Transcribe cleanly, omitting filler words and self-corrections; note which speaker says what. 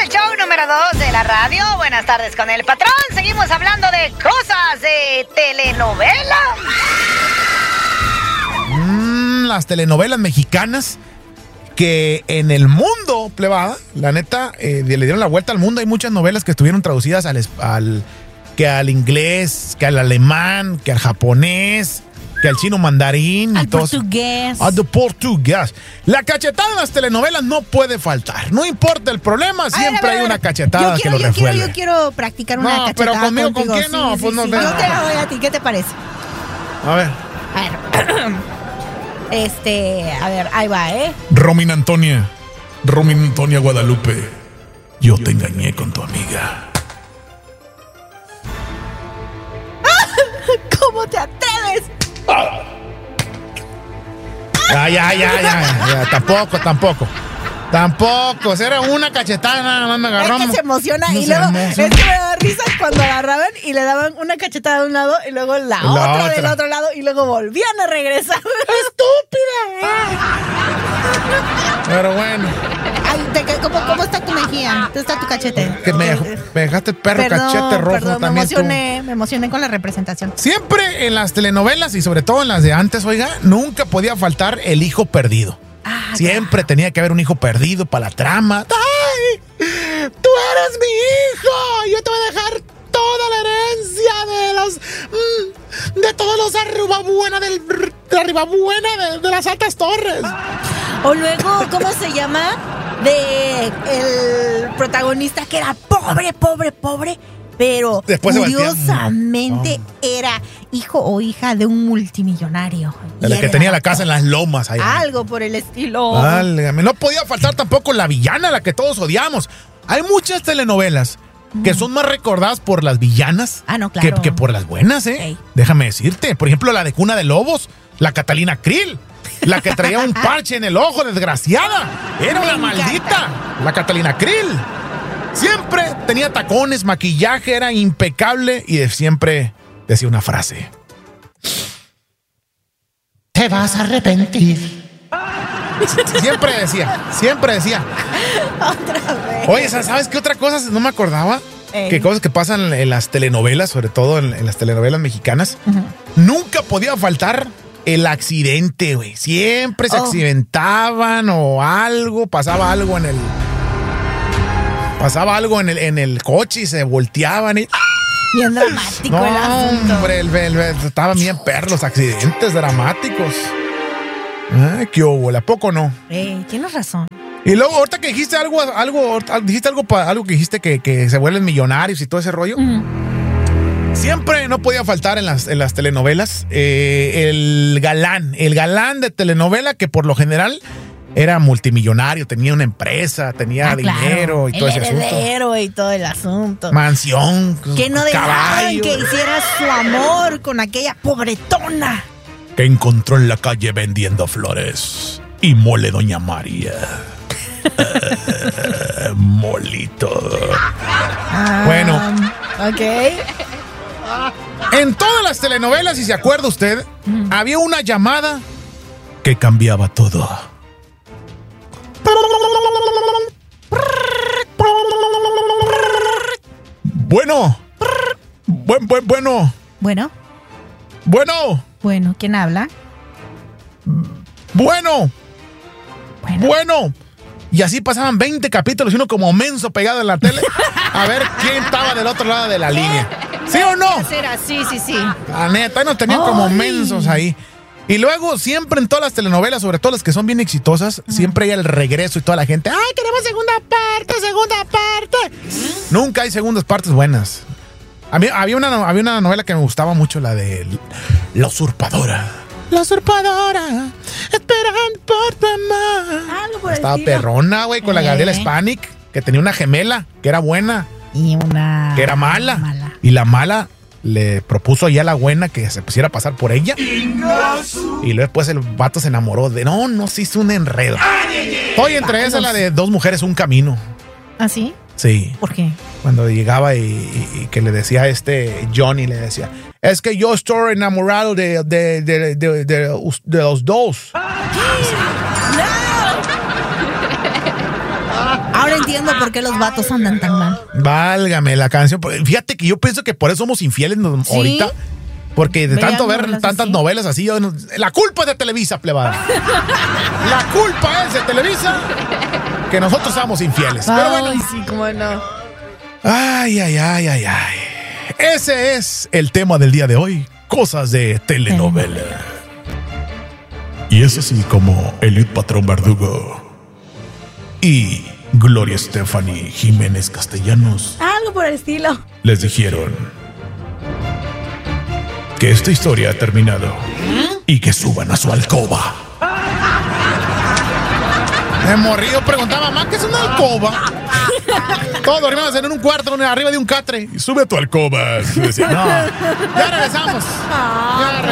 Speaker 1: el show número 2 de la radio. Buenas tardes con el patrón. Seguimos hablando de cosas de telenovela.
Speaker 2: Las telenovelas mexicanas que en el mundo, plebada, la neta, le dieron la vuelta al mundo. Hay muchas novelas que estuvieron traducidas que al inglés, que al alemán, que al japonés, que al chino mandarín.
Speaker 3: Al portugués.
Speaker 2: Al portugués. La cachetada en las telenovelas no puede faltar. No importa el problema, siempre hay una cachetada que lo resuelve.
Speaker 3: Yo quiero practicar una cachetada.
Speaker 2: Pero conmigo,
Speaker 3: contigo.
Speaker 2: ¿con quién? No, pues no.
Speaker 3: Yo te la doy a ti, ¿qué te parece?
Speaker 2: A ver.
Speaker 3: A ver, ahí va,
Speaker 2: Romina Antonia Guadalupe, yo te engañé con tu amiga.
Speaker 3: ¿Cómo te atreves?
Speaker 2: Ya. Tampoco. Era una cachetada, nada más me agarró.
Speaker 3: Es que se emociona y luego es que me da risa cuando agarraban y le daban una cachetada de un lado y luego la otra del otro lado y luego volvían a regresar. ¡Estúpida!
Speaker 2: Pero bueno.
Speaker 3: Ay, ¿cómo está tu mejilla? ¿Dónde está tu cachete?
Speaker 2: Que me dejaste el perro cachete rojo.
Speaker 3: Perdón,
Speaker 2: también
Speaker 3: me emocioné con la representación.
Speaker 2: Siempre en las telenovelas y sobre todo en las de antes, oiga, nunca podía faltar el hijo perdido. Siempre tenía que haber un hijo perdido para la trama. ¡Ay! ¡Tú eres mi hijo! Yo te voy a dejar toda la herencia de todos los arribabuena de las altas torres.
Speaker 3: O luego, ¿cómo se llama? De el protagonista que era pobre, pero
Speaker 2: después
Speaker 3: curiosamente era hijo o hija de un multimillonario.
Speaker 2: De la que tenía la casa en las lomas. Allá.
Speaker 3: Algo por el estilo.
Speaker 2: No podía faltar tampoco la villana, la que todos odiamos. Hay muchas telenovelas que son más recordadas por las villanas
Speaker 3: claro.
Speaker 2: que por las buenas,
Speaker 3: Hey.
Speaker 2: Déjame decirte. Por ejemplo, la de Cuna de Lobos, la Catalina Krill. La que traía un parche en el ojo, desgraciada. Era una maldita. La Catalina Krill. Siempre tenía tacones, maquillaje, era impecable y siempre decía una frase. Te vas a arrepentir. Siempre decía.
Speaker 3: Otra vez.
Speaker 2: Oye, ¿sabes qué otra cosa no me acordaba? ¿Qué cosas que pasan en las telenovelas, sobre todo en las telenovelas mexicanas? Nunca podía faltar el accidente, güey. Siempre se accidentaban o algo, pasaba algo en el coche y se volteaban y...
Speaker 3: Bien dramático el asunto.
Speaker 2: Hombre, estaban bien perros los accidentes dramáticos. ¿Qué hubo? ¿A poco no?
Speaker 3: Tienes razón.
Speaker 2: Y luego, ahorita que dijiste algo que dijiste que se vuelven millonarios y todo ese rollo. Siempre no podía faltar en las telenovelas el galán de telenovela que por lo general era multimillonario, tenía una empresa, tenía dinero y todo ese asunto.
Speaker 3: Heredero y todo el asunto.
Speaker 2: Mansión,
Speaker 3: que no dejaban
Speaker 2: caballo.
Speaker 3: que hiciera su amor con aquella pobretona
Speaker 2: que encontró en la calle vendiendo flores y mole doña María. Molito. Bueno.
Speaker 3: Ok.
Speaker 2: En todas las telenovelas, si se acuerda usted, había una llamada que cambiaba todo. Bueno.
Speaker 3: Bueno, ¿quién habla?
Speaker 2: Bueno. Y así pasaban 20 capítulos y uno como menso pegado en la tele a ver quién estaba del otro lado de la línea. ¿Sí o no?
Speaker 3: Sí.
Speaker 2: La neta, nos tenían como mensos ahí. Y luego, siempre en todas las telenovelas, sobre todo las que son bien exitosas, siempre hay el regreso y toda la gente, ¡ay, queremos segunda parte! Nunca hay segundas partes buenas. Había una novela que me gustaba mucho, la de La Usurpadora. La Usurpadora, esperando por tu amor. Estaba perrona, güey, con la Gabriela Spanik, que tenía una gemela, que era buena.
Speaker 3: Y una...
Speaker 2: que era mala. Y la mala le propuso ya a la buena que se pusiera a pasar por ella. Y luego después el vato se enamoró de... No se hizo un enredo. Hoy entre esa la de Dos mujeres, un camino.
Speaker 3: ¿Ah, sí?
Speaker 2: Sí.
Speaker 3: ¿Por qué?
Speaker 2: Cuando llegaba y que le decía a Johnny, le decía, es que yo estoy enamorado de los dos.
Speaker 3: Ahora entiendo por qué los vatos andan tan mal.
Speaker 2: Válgame la canción. Fíjate que yo pienso que por eso somos infieles ahorita. Porque de tanto ver tantas novelas así, la culpa es de Televisa, plebada. La culpa es de Televisa que nosotros somos infieles. Pero bueno.
Speaker 3: Ay, sí, cómo no.
Speaker 2: Ay. Ese es el tema del día de hoy. Cosas de telenovela. Y es así como Eliud Patrón Verdugo y Gloria Estefany Jiménez Castellanos,
Speaker 3: algo por el estilo,
Speaker 2: les dijeron que esta historia ha terminado y que suban a su alcoba. El morrillo preguntaba, mamá, ¿qué es una alcoba? Todos dormíamos en un cuarto arriba de un catre. Y sube a tu alcoba. Y decía, no, ya regresamos.